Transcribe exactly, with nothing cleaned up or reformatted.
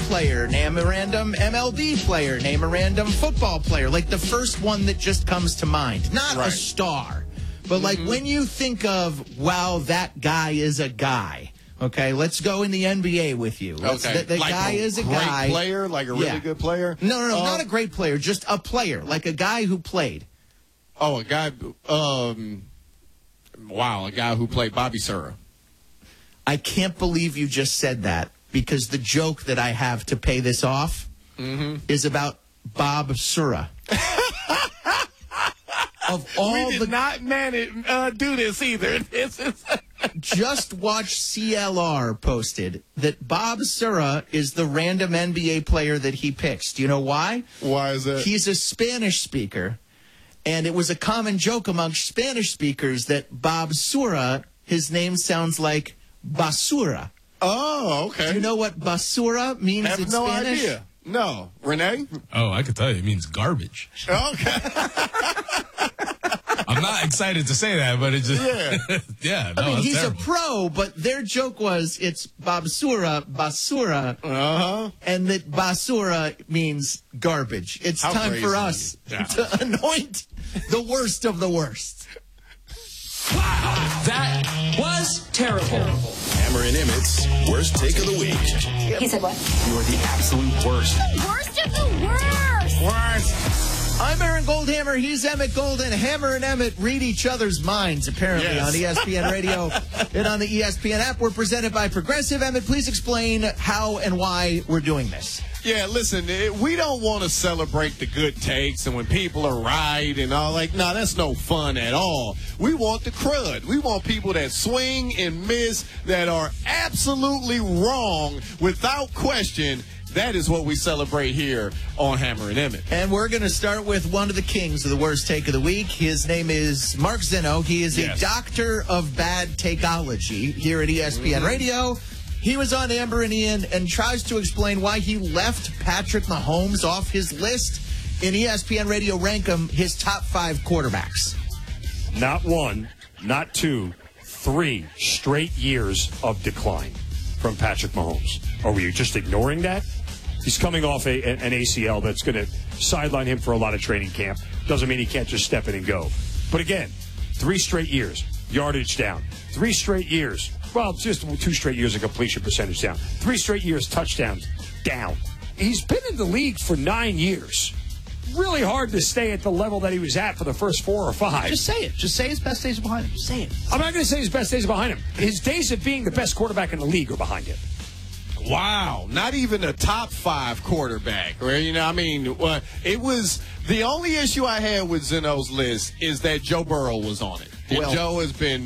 player, name a random M L B player, name a random football player. Like the first one that just comes to mind. Not right. a star. But like mm-hmm. when you think of, wow, that guy is a guy. Okay, let's go in the N B A with you. Let's, okay. The, the like guy a is a great guy. player, like a really yeah. good player? No, no, no, uh, not a great player, just a player, like a guy who played. Oh, a guy, um, wow, a guy who played Bobby Sura. I can't believe you just said that, because the joke that I have to pay this off mm-hmm. is about Bob Sura. Of all we did the not man it, uh, do this either. This is just watch C L R posted that Bob Sura is the random N B A player that he picks. Do you know why? Why is that? He's a Spanish speaker, and it was a common joke amongst Spanish speakers that Bob Sura, his name sounds like basura. Oh, okay. Do you know what basura means I have in no Spanish? idea. No. Renee? Oh, I could tell you. It means garbage. Okay. I'm not excited to say that, but it just, yeah. yeah, no, I mean, that's he's terrible. a pro, but their joke was it's basura, basura, uh-huh. and that basura means garbage. It's How time for crazy. us Yeah. to anoint the worst of the worst. Wow, that was terrible. Hammer and Emmett's worst take of the week. He said what? You are the absolute worst. Worst of the worst. Worst. I'm Aaron Goldhammer. He's Emmett Golden. Hammer and Emmett read each other's minds, apparently, Yes. on E S P N Radio and on the E S P N app. We're presented by Progressive. Emmett, please explain how and why we're doing this. Yeah, listen, eh, we don't want to celebrate the good takes and when people are right and all. Like, no, that's no fun at all. We want the crud. We want people that swing and miss, that are absolutely wrong without question. That is what we celebrate here on Hammer and Emmett. And we're going to start with one of the kings of the worst take of the week. His name is Mark Zinno. He is Yes. a doctor of bad takeology here at E S P N Mm-hmm. Radio. He was on Amber and Ian and tries to explain why he left Patrick Mahomes off his list in E S P N Radio Rank him his top five quarterbacks. Not one, not two, three straight years of decline from Patrick Mahomes. Are we just ignoring that? He's coming off a, an A C L that's going to sideline him for a lot of training camp. Doesn't mean he can't just step in and go. But again, three straight years, yardage down. Three straight years, well, just two straight years of completion percentage down. Three straight years, touchdowns down. He's been in the league for nine years. Really hard to stay at the level that he was at for the first four or five. Just say it. Just say his best days are behind him. Just say it. I'm not going to say his best days are behind him. His days of being the best quarterback in the league are behind him. Wow, not even a top five quarterback. Right? You know, I mean, uh, it was the only issue I had with Zeno's list is that Joe Burrow was on it. And Well, Joe has been